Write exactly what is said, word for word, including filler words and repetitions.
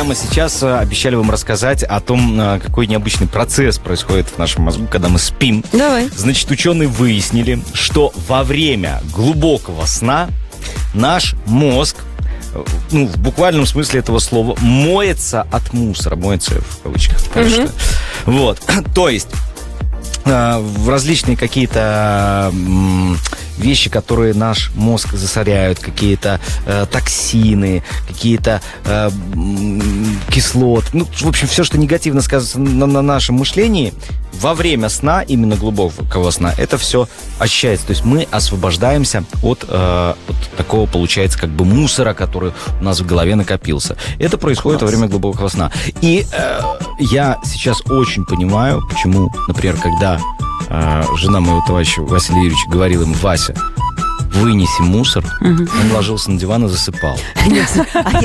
прямо сейчас обещали вам рассказать о том, какой необычный процесс происходит в нашем мозгу, когда мы спим. Давай. Значит, ученые выяснили, что во время глубокого сна наш мозг, ну, в буквальном смысле этого слова, моется от мусора. Моется в кавычках, конечно. Mm-hmm. Вот. То есть в различные какие-то вещи, которые наш мозг засоряют, какие-то э, токсины, какие-то э, кислоты, ну, в общем, все, что негативно сказывается на, на нашем мышлении, во время сна, именно глубокого сна, это все ощущается. То есть мы освобождаемся от, э, от такого, получается, как бы мусора, который у нас в голове накопился. Это происходит Класс. Во время глубокого сна. И э, я сейчас очень понимаю, почему, например, когда э, жена моего товарища Василия Юрьевича говорила ему: Вася, вынеси мусор, угу. он ложился на диван и засыпал.